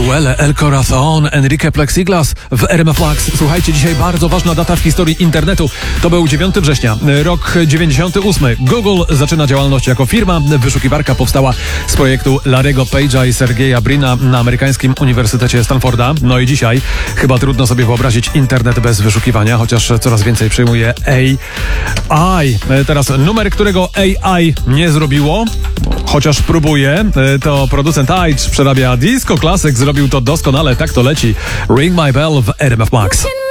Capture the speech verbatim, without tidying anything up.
Duele El Corazon, Enrique Plexiglas w R M F Max. Słuchajcie, dzisiaj bardzo ważna data w historii internetu. To był dziewiątego września, rok dziewięćdziesiąty ósmy. Google zaczyna działalność jako firma. Wyszukiwarka powstała z projektu Larry'ego Page'a i Sergeja Brina na amerykańskim Uniwersytecie Stanforda. No i dzisiaj chyba trudno sobie wyobrazić internet bez wyszukiwania, chociaż coraz więcej przyjmuje A I. Teraz numer, którego A I nie zrobiło, chociaż próbuje, to producent Aitch przerabia disco klasyk, zrobił to doskonale, tak to leci. Ring My Bell w R M F Max.